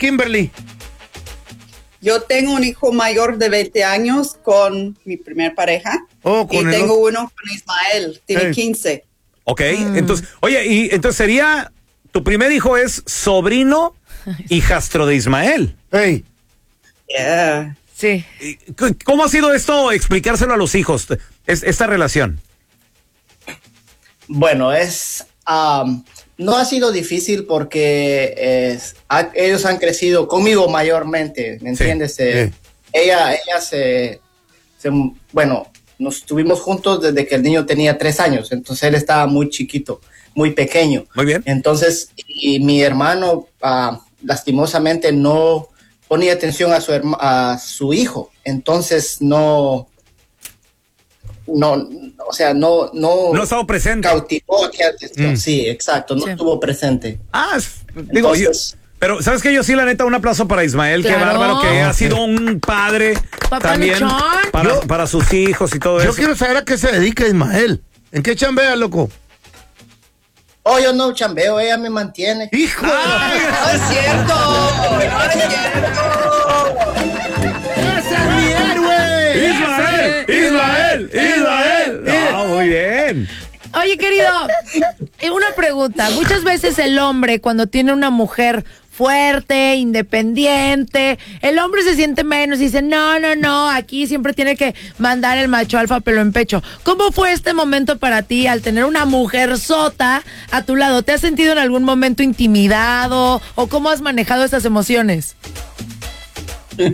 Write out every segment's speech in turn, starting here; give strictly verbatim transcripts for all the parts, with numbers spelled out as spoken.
Kimberly? Yo tengo un hijo mayor de veinte años con mi primer pareja. Oh, con y el tengo otro. uno con Ismael, tiene Hey. quince. Ok, mm. entonces, oye, y entonces sería, tu primer hijo es sobrino hijastro de Ismael. Hey. Yeah. Sí. ¿Cómo ha sido esto, explicárselo a los hijos, es, esta relación? Bueno, es... Um, no ha sido difícil porque eh, ha, ellos han crecido conmigo mayormente, ¿me entiendes? Sí, eh, sí. Ella, ella se, se... Bueno, nos estuvimos juntos desde que el niño tenía tres años, entonces él estaba muy chiquito, muy pequeño. Muy bien. Entonces, y mi hermano, uh, lastimosamente, no ponía atención a su, a su hijo, entonces no... No, o sea, no, no. No estaba presente. Cautivó aquella atención. Mm. Sí, exacto, no sí. estuvo presente. Ah, digo, Entonces, yo, pero ¿sabes qué? Yo sí, la neta, un aplauso para Ismael, claro. Qué bárbaro, que ha sido un padre Papá también para, yo, para sus hijos y todo yo eso. Yo quiero saber a qué se dedica Ismael. ¿En qué chambea, loco? Oh, yo no chambeo, ella me mantiene. ¡Hijo! ¡Ay, no es cierto! ¡No es cierto! ¡Ese es mi héroe! ¡Ismael! ¡Ismael! ¡Ismael! No, muy bien. Oye, querido, una pregunta. Muchas veces el hombre, cuando tiene una mujer fuerte, independiente, el hombre se siente menos y dice, no, no, no, aquí siempre tiene que mandar el macho alfa pelo en pecho. ¿Cómo fue este momento para ti al tener una mujer sota a tu lado? ¿Te has sentido en algún momento intimidado o cómo has manejado esas emociones? uh,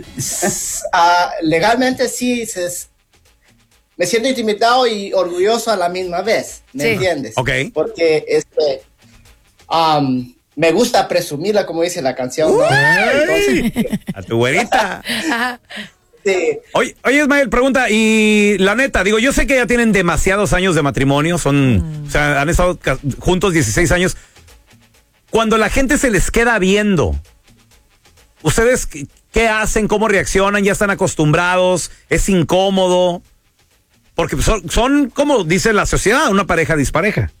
legalmente sí, se, me siento intimidado y orgulloso a la misma vez, ¿me sí. entiendes? Ok. Porque este, um, me gusta presumirla, como dice la canción, ¿no? Entonces, a tu güerita. Sí. Oye, oye, Ismael, pregunta, y la neta, digo, yo sé que ya tienen demasiados años de matrimonio, son, mm. o sea, han estado juntos dieciséis años. Cuando la gente se les queda viendo, ¿ustedes qué, qué hacen? ¿Cómo reaccionan? ¿Ya están acostumbrados? ¿Es incómodo? Porque son, son, como dice la sociedad, una pareja dispareja.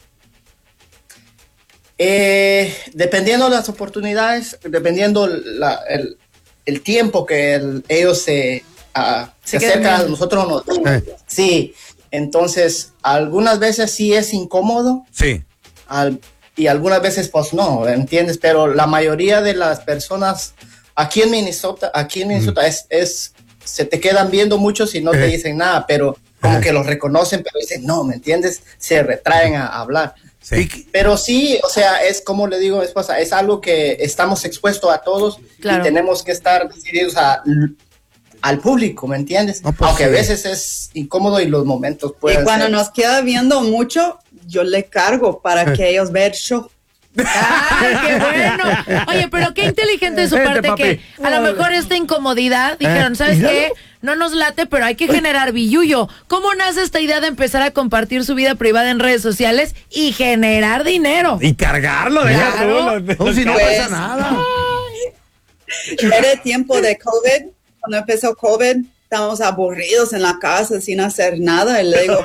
Eh, dependiendo de las oportunidades, dependiendo la, el, el tiempo que el, ellos se, uh, se, se acercan a nosotros, no, eh. sí, entonces algunas veces sí es incómodo, sí, al, y algunas veces pues no, ¿entiendes? Pero la mayoría de las personas aquí en Minnesota, aquí en Minnesota mm. es, es, se te quedan viendo muchos y no eh. te dicen nada, pero como eh. que los reconocen, pero dicen no, ¿me entiendes? Se retraen a, a hablar. Sí. Pero sí, o sea, es como le digo a mi esposa, es algo que estamos expuestos a todos claro. y tenemos que estar decididos a, al público, ¿me entiendes? No, pues aunque sí. a veces es incómodo y los momentos pueden Y cuando ser. nos queda viendo mucho, yo le cargo para que ellos vean el show. ¡Ay, qué bueno! Oye, pero qué inteligente de su parte Vete, que a lo mejor esta incomodidad dijeron, ¿sabes eh, qué? No nos late, pero hay que generar billullo. ¿Cómo nace esta idea de empezar a compartir su vida privada en redes sociales y generar dinero? Y cargarlo, de claro. No, si no pues, pasa nada. Era el tiempo de COVID, cuando empezó COVID, estábamos aburridos en la casa sin hacer nada y le digo,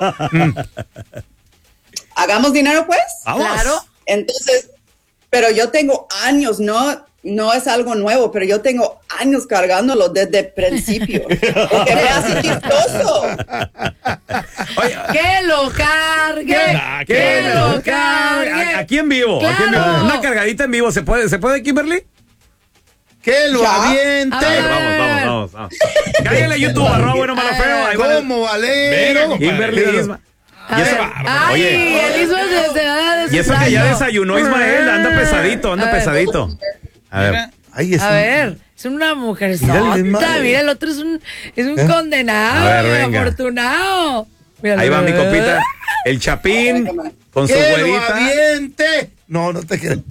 ¿hagamos dinero pues? Vamos. Claro. Entonces, pero yo tengo años, no, no es algo nuevo, pero yo tengo años cargándolo desde el principio. Porque me hace chistoso. Oye, que lo cargue, nah, que, que lo cargue. Aquí en vivo, claro. aquí en vivo. Una cargadita en vivo, ¿se puede, ¿se puede, Kimberly? Que lo ¿Ya? aviente. Ver, vamos, vamos, vamos, vamos. Cállale a YouTube, arroba bueno, malo, feo. Ahí ¿Cómo, Valero? Kimberly, Isma. Y eso, ay, oye, el Ismael desde edad de y eso que ya desayunó Ismael, anda pesadito, anda a pesadito. A ver. Ay, es a un... ver, es una mujer sota. Mira, el otro es un, es un ¿Eh? condenado, a ver, afortunado. Míralo. Ahí va mi copita. El Chapín con su güerita. ¡Aviente! No, no te quedes.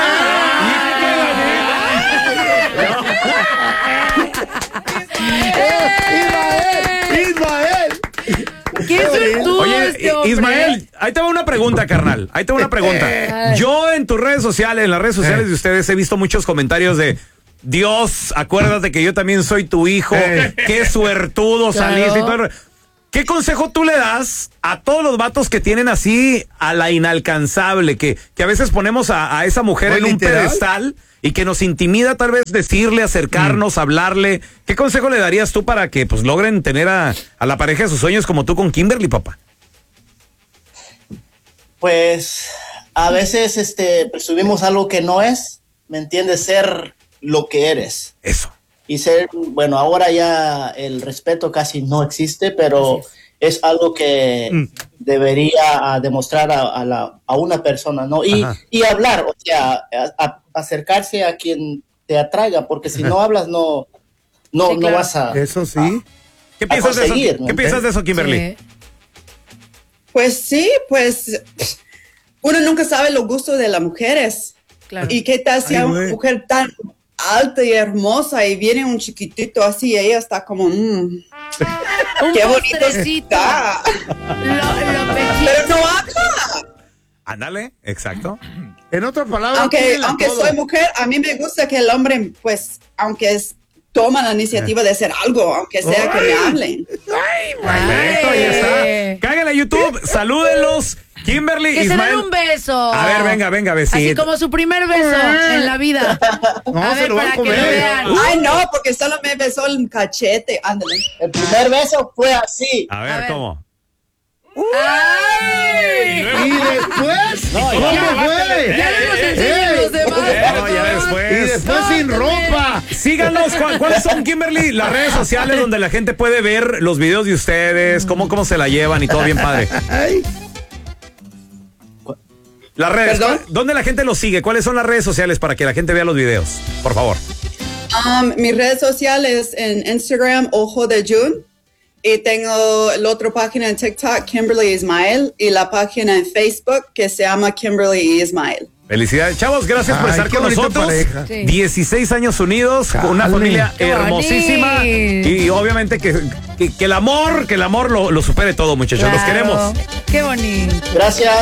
¡Ismael! ¡Ismael! ¿Qué es tú, Oye, este hombre? Ismael, ahí te va una pregunta, carnal. Ahí te va una pregunta. Yo en tus redes sociales, en las redes sociales de ustedes, he visto muchos comentarios de Dios, acuérdate que yo también soy tu hijo. Qué suertudo saliste y todo. ¿Qué consejo tú le das a todos los vatos que tienen así a la inalcanzable? Que, que a veces ponemos a, a esa mujer en un pedestal y que nos intimida tal vez decirle, acercarnos, mm. hablarle. ¿Qué consejo le darías tú para que pues logren tener a, a la pareja de sus sueños como tú con Kimberly, papá? Pues a veces este, presumimos algo que no es, ¿me entiendes? Ser lo que eres. Eso. Y ser, bueno, ahora ya el respeto casi no existe, pero es. es algo que mm. debería demostrar a, a, la, a una persona, ¿no? Y, y hablar, o sea, a, a acercarse a quien te atraiga, porque si Ajá. no hablas, no, no, sí, claro. no vas a... Eso sí. A, ¿Qué piensas de eso? ¿no? ¿Qué piensas de eso, Kimberly? Sí. Pues sí, pues uno nunca sabe los gustos de las mujeres. Claro. ¿Y qué tal si hay una mujer tan alta y hermosa y viene un chiquitito así y ella está como... Mmm, qué bonito está. Lo, lo Pero no habla. Ándale, exacto. En otras palabras... Aunque, aunque soy mujer, a mí me gusta que el hombre, pues, aunque es... toma la iniciativa de hacer algo, aunque sea ay, que me hablen. Ay, perfecto, ahí está. Cáguenle a YouTube, salúdenlos. Kimberly, que Ismael. se den un beso. A ver, venga, venga, besito. Así como su primer beso en la vida. No, a se ver, lo para van a comer. que lo vean. Ay, no, porque solo me besó el cachete. Ándale. El primer beso fue así. A ver, a ver. ¿cómo? ¡Ay! ¿Y después? No, ¿Cómo ya, fue? Ya no nos enseñan los demás. No, ya después. Y después no, sin también. ropa. Síganos, ¿cu ¿cuáles son, Kimberly? Las redes sociales donde la gente puede ver los videos de ustedes, cómo, cómo se la llevan y todo bien padre. Las redes, ¿Perdón? ¿Dónde la gente los sigue? ¿Cuáles son las redes sociales para que la gente vea los videos? Por favor. Um, mis redes sociales en Instagram, Ojo de June. Y tengo la otra página en TikTok, Kimberly Ismael, y la página en Facebook que se llama Kimberly Ismael. Felicidades, chavos, gracias por Ay, estar con nosotros. Sí. dieciséis años unidos, Chale. con una familia Qué hermosísima. bonito. Y obviamente que, que, que el amor, que el amor lo, lo supere todo, muchachos. Claro. Los queremos. Qué bonito. Gracias.